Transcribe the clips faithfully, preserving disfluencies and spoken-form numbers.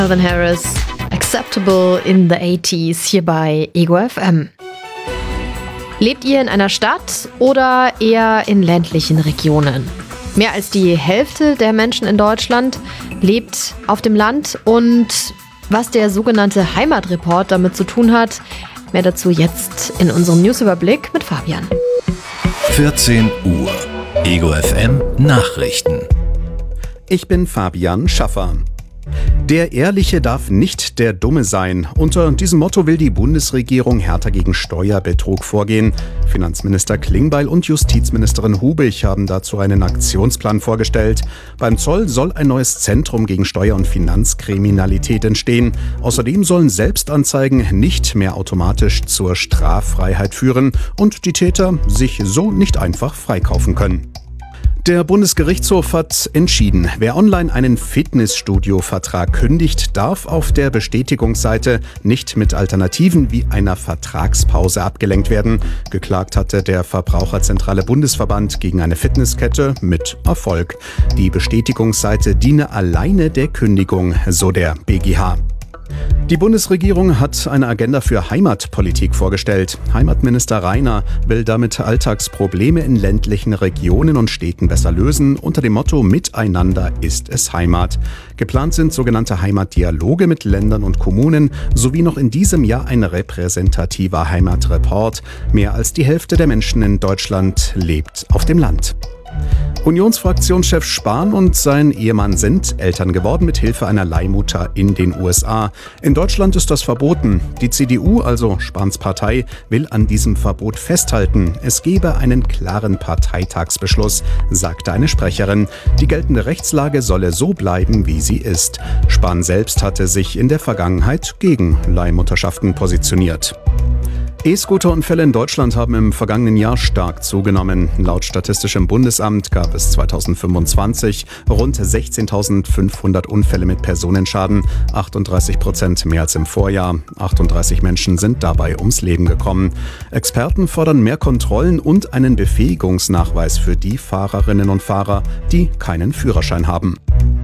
Calvin Harris, Acceptable in the eighties hier bei Ego F M. Lebt ihr in einer Stadt oder eher in ländlichen Regionen? Mehr als die Hälfte der Menschen in Deutschland lebt auf dem Land und was der sogenannte Heimatreport damit zu tun hat, mehr dazu jetzt in unserem Newsüberblick mit Fabian. vierzehn Uhr, Ego F M Nachrichten. Ich bin Fabian Schaffer. Der Ehrliche darf nicht der Dumme sein. Unter diesem Motto will die Bundesregierung härter gegen Steuerbetrug vorgehen. Finanzminister Klingbeil und Justizministerin Hubich haben dazu einen Aktionsplan vorgestellt. Beim Zoll soll ein neues Zentrum gegen Steuer- und Finanzkriminalität entstehen. Außerdem sollen Selbstanzeigen nicht mehr automatisch zur Straffreiheit führen und die Täter sich so nicht einfach freikaufen können. Der Bundesgerichtshof hat entschieden, wer online einen Fitnessstudio-Vertrag kündigt, darf auf der Bestätigungsseite nicht mit Alternativen wie einer Vertragspause abgelenkt werden. Geklagt hatte der Verbraucherzentrale Bundesverband gegen eine Fitnesskette mit Erfolg. Die Bestätigungsseite diene alleine der Kündigung, so der B G H. Die Bundesregierung hat eine Agenda für Heimatpolitik vorgestellt. Heimatminister Rainer will damit Alltagsprobleme in ländlichen Regionen und Städten besser lösen, unter dem Motto Miteinander ist es Heimat. Geplant sind sogenannte Heimatdialoge mit Ländern und Kommunen sowie noch in diesem Jahr ein repräsentativer Heimatreport. Mehr als die Hälfte der Menschen in Deutschland lebt auf dem Land. Unionsfraktionschef Spahn und sein Ehemann sind Eltern geworden mit Hilfe einer Leihmutter in den U S A. In Deutschland ist das verboten. Die C D U, also Spahns Partei, will an diesem Verbot festhalten. Es gebe einen klaren Parteitagsbeschluss, sagte eine Sprecherin. Die geltende Rechtslage solle so bleiben, wie sie ist. Spahn selbst hatte sich in der Vergangenheit gegen Leihmutterschaften positioniert. E-Scooter-Unfälle in Deutschland haben im vergangenen Jahr stark zugenommen. Laut Statistischem Bundesamt gab es zweitausendfünfundzwanzig rund sechzehntausendfünfhundert Unfälle mit Personenschaden, achtunddreißig Prozent mehr als im Vorjahr. achtunddreißig Menschen sind dabei ums Leben gekommen. Experten fordern mehr Kontrollen und einen Befähigungsnachweis für die Fahrerinnen und Fahrer, die keinen Führerschein haben.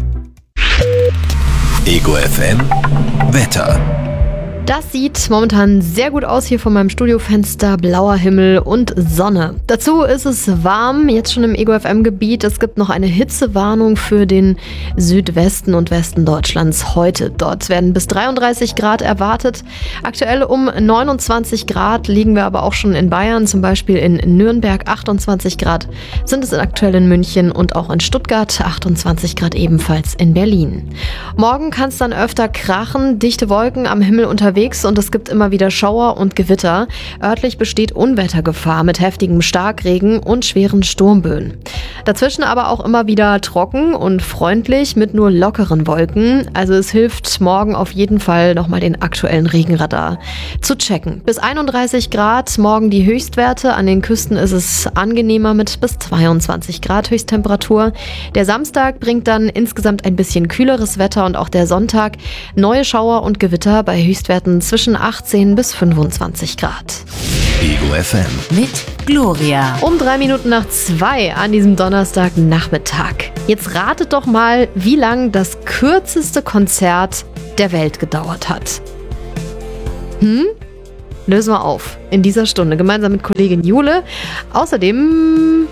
Ego F M Wetter. Das sieht momentan sehr gut aus hier von meinem Studiofenster, blauer Himmel und Sonne. Dazu ist es warm, jetzt schon im Ego F M-Gebiet. Es gibt noch eine Hitzewarnung für den Südwesten und Westen Deutschlands heute. Dort werden bis dreiunddreißig Grad erwartet. Aktuell um neunundzwanzig Grad liegen wir aber auch schon in Bayern, zum Beispiel in Nürnberg achtundzwanzig Grad sind es aktuell in München und auch in Stuttgart, achtundzwanzig Grad ebenfalls in Berlin. Morgen kann es dann öfter krachen, dichte Wolken am Himmel unterwegs und es gibt immer wieder Schauer und Gewitter. Örtlich besteht Unwettergefahr mit heftigem Starkregen und schweren Sturmböen. Dazwischen aber auch immer wieder trocken und freundlich mit nur lockeren Wolken. Also es hilft morgen auf jeden Fall nochmal den aktuellen Regenradar zu checken. Bis einunddreißig Grad, morgen die Höchstwerte. An den Küsten ist es angenehmer mit bis zweiundzwanzig Grad Höchsttemperatur. Der Samstag bringt dann insgesamt ein bisschen kühleres Wetter und auch der Sonntag neue Schauer und Gewitter bei Höchstwerten zwischen achtzehn bis fünfundzwanzig Grad. Ego F M mit Gloria. Um drei Minuten nach zwei an diesem Donnerstagnachmittag. Jetzt ratet doch mal, wie lang das kürzeste Konzert der Welt gedauert hat. Hm? Lösen wir auf in dieser Stunde gemeinsam mit Kollegin Jule. Außerdem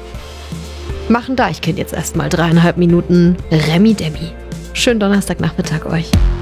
machen Deichkind jetzt erstmal dreieinhalb Minuten Remi Demi. Schönen Donnerstagnachmittag euch.